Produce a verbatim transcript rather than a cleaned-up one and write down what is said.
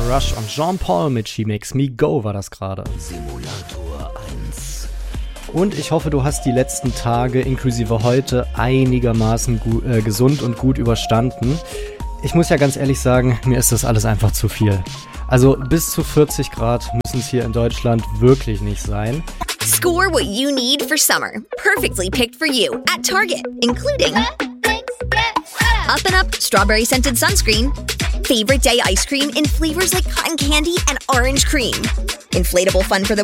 Rush und Jean Paul mit She Makes Me Go war das gerade. Simulator eins. Und ich hoffe, du hast die letzten Tage inklusive heute einigermaßen gu- äh, gesund und gut überstanden. Ich muss ja ganz ehrlich sagen, mir ist das alles einfach zu viel. Also bis zu vierzig Grad müssen es hier in Deutschland wirklich nicht sein. Score what you need for summer. Perfectly picked for you at Target, including Up and Up Strawberry Scented Sunscreen, Favorite Day Ice Cream in flavors like cotton candy and orange cream, inflatable fun for the